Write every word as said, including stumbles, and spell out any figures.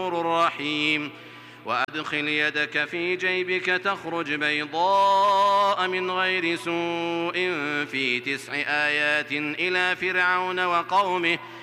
غفور رحيم. وأدخل يدك في جيبك تخرج بيضاء من غير سوء في تسع آيات إلى فرعون وقومه